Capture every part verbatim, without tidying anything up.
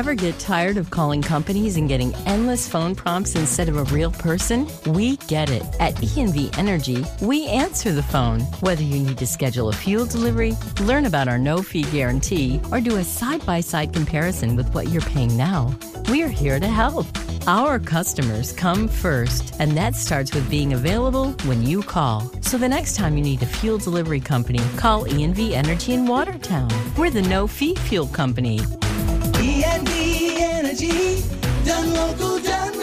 Ever get tired of calling companies and getting endless phone prompts instead of a real person? We get it. At E and V Energy, we answer the phone. Whether you need to schedule a fuel delivery, learn about our no-fee guarantee, or do a side-by-side comparison with what you're paying now, we're here to help. Our customers come first, and that starts with being available when you call. So the next time you need a fuel delivery company, call E and V Energy in Watertown. We're the no-fee fuel company. E and V Energy, done local, done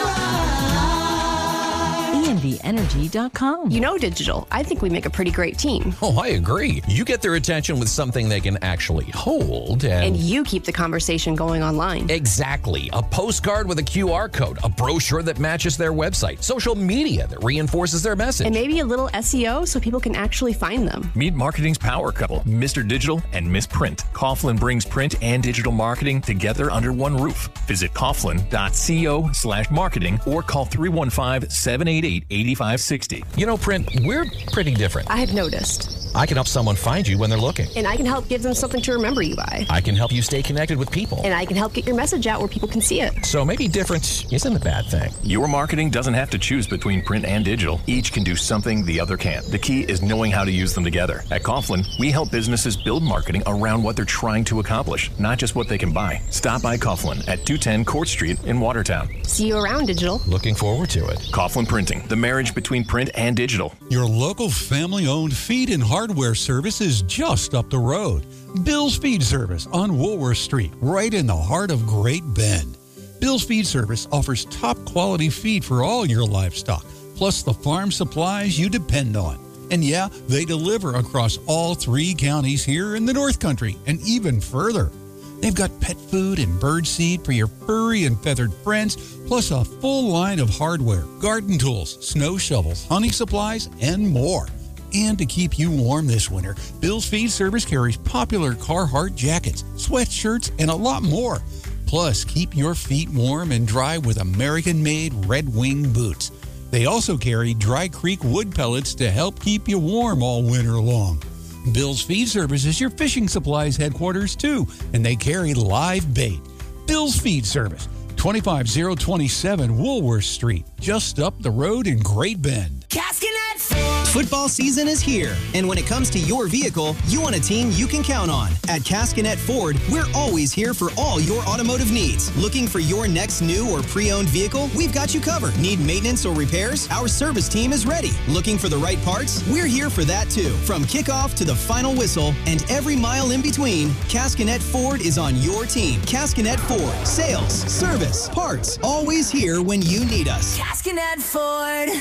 right. E and V energy dot com. You know Digital. I think we make a pretty great team. Oh, I agree. You get their attention with something they can actually hold. And, and you keep the conversation going online. Exactly. A postcard with a Q R code, a brochure that matches their website, social media that reinforces their message. And maybe a little S E O so people can actually find them. Meet marketing's power couple, Mister Digital and Miss Print. Coughlin brings print and digital marketing together under one roof. Visit coughlin.co slash marketing or call three one five, seven eight eight, eight five six zero. You know, Print, we're pretty different. I have noticed. I can help someone find you when they're looking. And I can help give them something to remember you by. I can help you stay connected with people. And I can help get your message out where people can see it. So maybe different isn't a bad thing. Your marketing doesn't have to choose between print and digital. Each can do something the other can't. The key is knowing how to use them together. At Coughlin, we help businesses build marketing around what they're trying to accomplish, not just what they can buy. Stop by Coughlin at two ten Court Street in Watertown. See you around, Digital. Looking forward to it. Coughlin Printing, the marriage between print and digital. Your local family-owned feed and hardware service is just up the road. Bill's Feed Service on Woolworth Street, right in the heart of Great Bend. Bill's Feed Service offers top-quality feed for all your livestock, plus the farm supplies you depend on. And yeah, they deliver across all three counties here in the North Country and even further. They've got pet food and bird seed for your furry and feathered friends, plus a full line of hardware, garden tools, snow shovels, hunting supplies, and more. And to keep you warm this winter, Bill's Feed Service carries popular Carhartt jackets, sweatshirts, and a lot more. Plus, keep your feet warm and dry with American-made Red Wing boots. They also carry Dry Creek wood pellets to help keep you warm all winter long. Bill's Feed Service is your fishing supplies headquarters, too, and they carry live bait. Bill's Feed Service, twenty-five oh twenty-seven Woolworth Street, just up the road in Great Bend. Cascanet Football season is here, and when it comes to your vehicle, you want a team you can count on. At Cascanet Ford, we're always here for all your automotive needs. Looking for your next new or pre-owned vehicle? We've got you covered. Need maintenance or repairs? Our service team is ready. Looking for the right parts? We're here for that too. From kickoff to the final whistle and every mile in between, Cascanet Ford is on your team. Cascanet Ford. Sales, service, parts, always here when you need us. Cascanet Ford.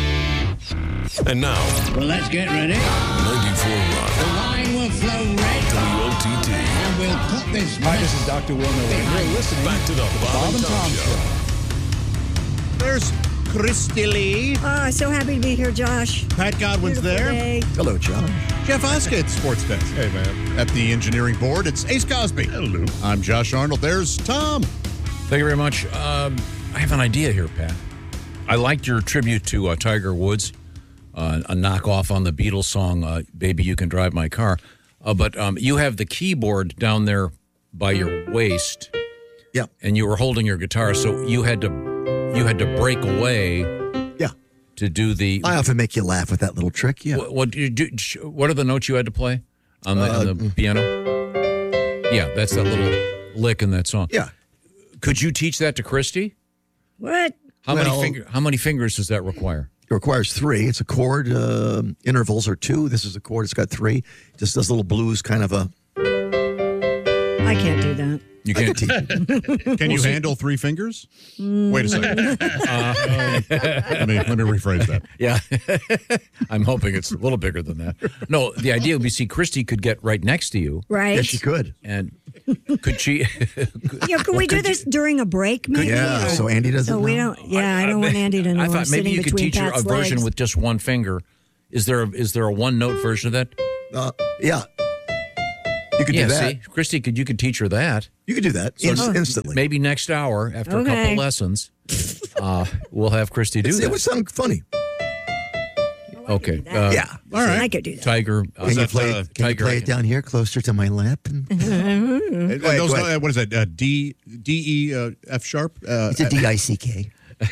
And now, well, let's get ready. ninety-four Rock. The wine will flow red. W O T T. And we'll cut this. Hi, this is Doctor Will Miller. You're listening Back to the Bob, Bob and Tom, Tom Show. There's Christy Lee. Oh, so happy to be here, Josh. Pat Godwin's Beautiful there. Day. Hello, John. Jeff Oskett, Sports Desk. Hey, man. At the engineering board, it's Ace Cosby. Hello. I'm Josh Arnold. There's Tom. Thank you very much. Um, I have an idea here, Pat. I liked your tribute to uh, Tiger Woods. Uh, a knockoff on the Beatles song, uh, Baby You Can Drive My Car. Uh, but um, you have the keyboard down there by your waist. Yeah. And you were holding your guitar, so you had to you had to break away. Yeah. To do the... I often make you laugh with that little trick, yeah. What, what, do you do, what are the notes you had to play on the, uh, on the piano? Yeah, that's that little lick in that song. Yeah. Could you teach that to Christy? What? How well, many finger, How many fingers does that require? It requires three. It's a chord. Uh, intervals are two. This is a chord. It's got three. Just does little blues kind of a... I can't do that. You can't teach it. Can you handle three fingers? Mm. Wait a second. Uh, let, me, let me rephrase that. Yeah. I'm hoping it's a little bigger than that. No, the idea would be, see, Christy could get right next to you. Right. Yes, she could. And could she... Yeah, could we do this you, during a break, maybe? Yeah, so Andy doesn't So we know. don't, yeah, I, I don't want Andy to know. I thought maybe you could teach her a Pat's version legs. with just one finger. Is there a, is there a one-note version of that? Uh, yeah. You could yeah, do that. See? Christy, could you could teach her that. You could do that so In- instantly. Maybe next hour, after Okay. a couple lessons, uh, we'll have Christy do it's, that. It would sound funny. Okay. that. Uh, Yeah. All right. I could do that. Tiger. uh, Can you that, play, uh, can you Tiger- play it down here closer to my lap? And, And- and Go ahead, those- go ahead. uh, what is that? Uh, D D E uh, F sharp. Uh, it's a D I C K.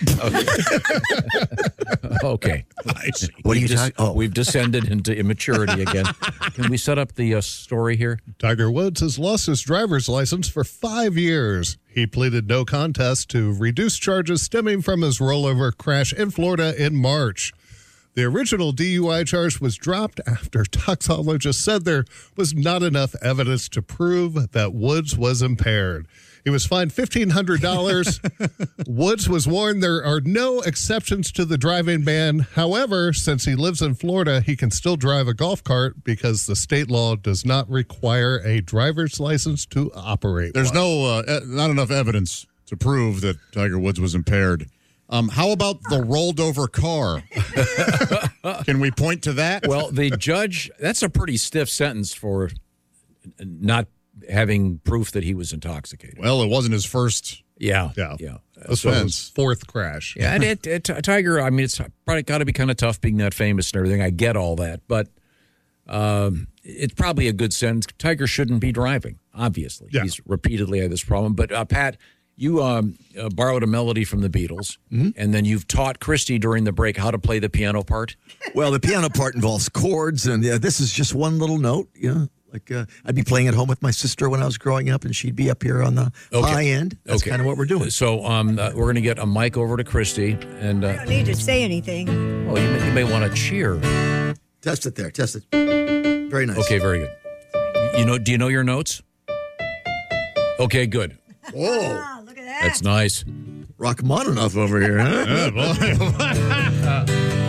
Okay. I see. What are you We've des- talking? Oh, We've descended into immaturity again. Can we set up the uh, story here? Tiger Woods has lost his driver's license for five years. He pleaded no contest to reduce charges stemming from his rollover crash in Florida in March. The original D U I charge was dropped after toxicologists said there was not enough evidence to prove that Woods was impaired. He was fined fifteen hundred dollars. Woods was warned there are no exceptions to the driving ban. However, since he lives in Florida, he can still drive a golf cart because the state law does not require a driver's license to operate There's one. no uh, e- not enough evidence to prove that Tiger Woods was impaired. Um, how about the rolled over car? Can we point to that? Well, the judge, that's a pretty stiff sentence for not having proof that he was intoxicated. Well, it wasn't his first. Yeah. Yeah. Yeah. This So- was his fourth crash. Yeah, and it, it, Tiger, I mean, it's probably got to be kind of tough being that famous and everything. I get all that, but um, it's probably a good sentence. Tiger shouldn't be driving, obviously. Yeah. He's repeatedly had this problem. But, uh, Pat, you um, uh, borrowed a melody from the Beatles, Mm-hmm. and then you've taught Christy during the break how to play the piano part. well, the piano part involves chords, and uh, this is just one little note. You know, like uh, I'd be playing at home with my sister when I was growing up, and she'd be up here on the Okay. high end. That's Okay. kind of what we're doing. So um, uh, we're going to get a mic over to Christy, and I uh, don't need to say anything. oh, you may, you may want to cheer. Test it there. Test it. Very nice. Okay, very good. You know, do you know your notes? Okay, good. Whoa, Ah, look at that. That's nice. Rachmaninoff over here, huh? Yeah, boy.